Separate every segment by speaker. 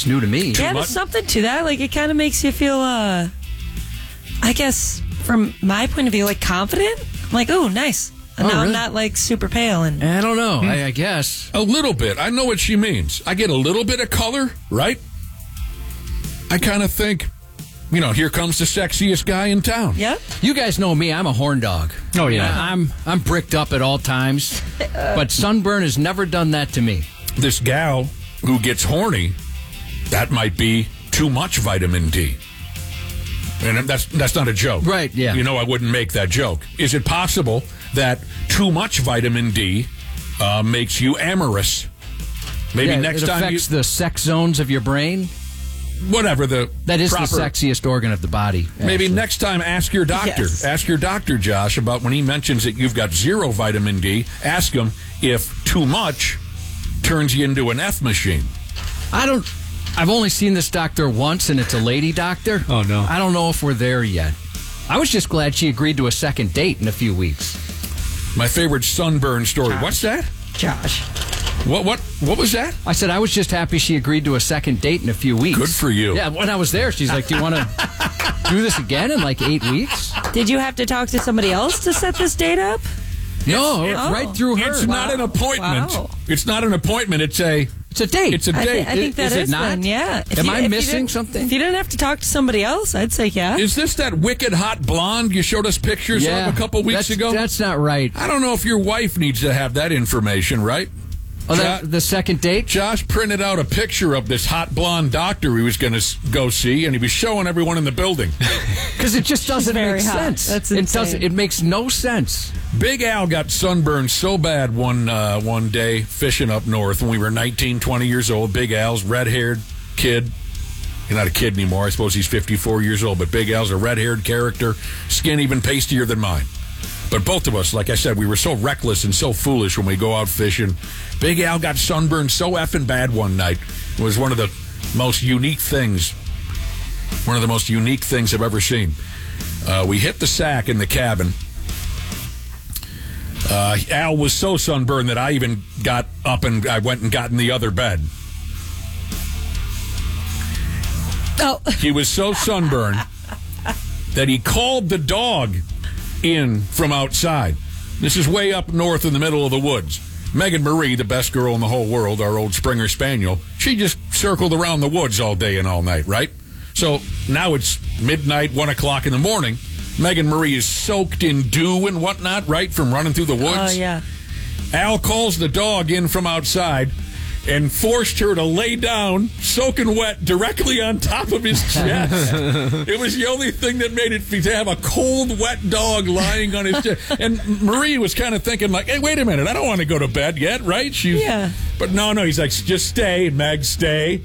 Speaker 1: It's new to me.
Speaker 2: Yeah, there's something to that. Like, it kind of makes you feel, I guess, from my point of view, like, confident. I'm like, oh, nice. And now
Speaker 1: really?
Speaker 2: I'm not, like, super pale. And
Speaker 1: I don't know. I guess.
Speaker 3: A little bit. I know what she means. I get a little bit of color, right? I kind of think, here comes the sexiest guy in town.
Speaker 2: Yeah.
Speaker 1: You guys know me. I'm a horn dog.
Speaker 4: Oh, yeah.
Speaker 1: I'm bricked up at all times. But sunburn has never done that to me.
Speaker 3: This gal who gets horny, that might be too much vitamin D. And that's not a joke.
Speaker 1: Right, yeah.
Speaker 3: I wouldn't make that joke. Is it possible that too much vitamin D makes you amorous? Maybe next
Speaker 1: it
Speaker 3: time
Speaker 1: affects the sex zones of your brain.
Speaker 3: Whatever
Speaker 1: that is
Speaker 3: proper,
Speaker 1: the sexiest organ of the body.
Speaker 3: Maybe next time ask your doctor.
Speaker 2: Yes.
Speaker 3: Ask your doctor, Josh, about when he mentions that you've got zero vitamin D. Ask him if too much turns you into an F machine.
Speaker 1: I've only seen this doctor once, and it's a lady doctor.
Speaker 4: Oh, no.
Speaker 1: I don't know if we're there yet. I was just glad she agreed to a second date in a few weeks.
Speaker 3: My favorite sunburn story. What's that?
Speaker 2: Josh.
Speaker 3: What was that?
Speaker 1: I said I was just happy she agreed to a second date in a few weeks.
Speaker 3: Good for you.
Speaker 1: Yeah, when I was there, she's like, do you want to do this again in like 8 weeks?
Speaker 2: Did you have to talk to somebody else to set this date up?
Speaker 1: No, it's right through her.
Speaker 3: It's not an appointment.
Speaker 2: Wow.
Speaker 3: It's not an appointment. It's a
Speaker 1: date.
Speaker 3: It's a date.
Speaker 2: I think that
Speaker 1: is it not?
Speaker 2: Then, yeah.
Speaker 1: Am I missing something?
Speaker 2: If you didn't have to talk to somebody else, I'd say yeah.
Speaker 3: Is this that wicked hot blonde you showed us pictures of a couple weeks ago?
Speaker 1: That's not right.
Speaker 3: I don't know if your wife needs to have that information, right?
Speaker 1: Oh, the second date?
Speaker 3: Josh printed out a picture of this hot blonde doctor he was going to go see, and he was showing everyone in the building.
Speaker 1: Because it just doesn't
Speaker 2: very
Speaker 1: make
Speaker 2: hot.
Speaker 1: sense.
Speaker 2: That's
Speaker 1: it
Speaker 2: insane.
Speaker 1: It makes no sense.
Speaker 3: Big Al got sunburned so bad one day fishing up north when we were 19, 20 years old. Big Al's red-haired kid. He's not a kid anymore. I suppose he's 54 years old, but Big Al's a red-haired character, skin even pastier than mine. But both of us, like I said, we were so reckless and so foolish when we go out fishing. Big Al got sunburned so effing bad one night. It was one of the most unique things. One of the most unique things I've ever seen. We hit the sack in the cabin. Al was so sunburned that I even got up and I went and got in the other bed.
Speaker 2: Oh.
Speaker 3: He was so sunburned that he called the dog in from outside. This is way up north in the middle of the woods. Megan Marie, the best girl in the whole world, our old Springer Spaniel, she just circled around the woods all day and all night, right? So now it's midnight, 1 o'clock in the morning. Megan Marie is soaked in dew and whatnot, right, from running through the woods.
Speaker 2: Oh, yeah.
Speaker 3: Al calls the dog in from outside and forced her to lay down, soaking wet, directly on top of his chest. It was the only thing that made it to have a cold, wet dog lying on his chest. And Marie was kind of thinking, like, hey, wait a minute, I don't want to go to bed yet, right?
Speaker 2: Yeah.
Speaker 3: But no, he's like, just stay, Meg, stay.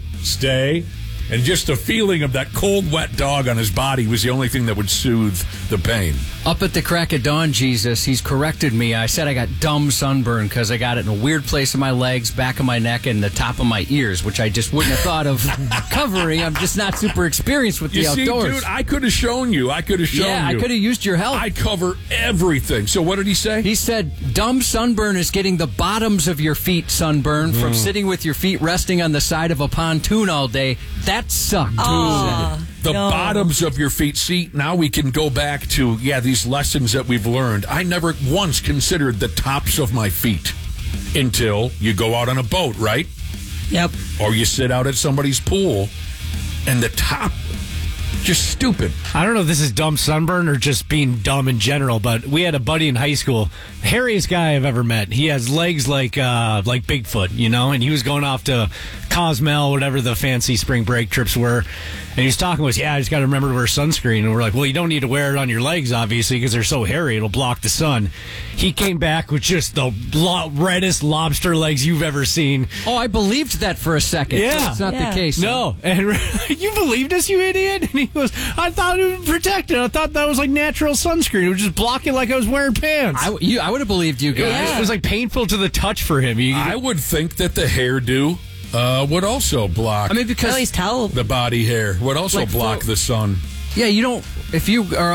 Speaker 3: And just the feeling of that cold, wet dog on his body was the only thing that would soothe the pain.
Speaker 1: Up at the crack of dawn, Jesus, he's corrected me. I said I got dumb sunburn because I got it in a weird place in my legs, back of my neck, and the top of my ears, which I just wouldn't have thought of covering. I'm just not super experienced with the outdoors.
Speaker 3: See, dude, I could have shown you.
Speaker 1: Yeah, I could have used your help.
Speaker 3: I cover everything. So what did he say?
Speaker 1: He said, dumb sunburn is getting the bottoms of your feet sunburned from sitting with your feet resting on the side of a pontoon all day. That sucked.
Speaker 3: The bottoms of your feet. See, now we can go back to, these lessons that we've learned. I never once considered the tops of my feet until you go out on a boat, right?
Speaker 2: Yep.
Speaker 3: Or you sit out at somebody's pool, and the top, just stupid.
Speaker 4: I don't know if this is dumb sunburn or just being dumb in general, but we had a buddy in high school, hairiest guy I've ever met. He has legs like Bigfoot, and he was going off to Cozumel, whatever the fancy spring break trips were. And he was talking to us, I just got to remember to wear sunscreen. And we're like, well, you don't need to wear it on your legs, obviously, because they're so hairy, it'll block the sun. He came back with just the reddest lobster legs you've ever seen.
Speaker 1: Oh, I believed that for a second.
Speaker 4: Yeah.
Speaker 1: That's not the case.
Speaker 4: No. And you believed us, you idiot? And he goes, I thought it would protect it. I thought that was like natural sunscreen. It would just block it like I was wearing pants.
Speaker 1: I would have believed you guys.
Speaker 4: It was like painful to the touch for him.
Speaker 3: I would think that the hairdo would also block.
Speaker 1: I mean, because
Speaker 2: at least towel.
Speaker 3: The body hair would also block the sun.
Speaker 1: Yeah, you don't. If you are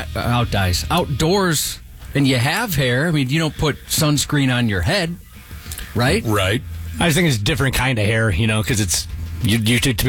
Speaker 1: outdoors and you have hair, I mean, you don't put sunscreen on your head, right?
Speaker 3: Right.
Speaker 4: I just think it's a different kind of hair, because it's you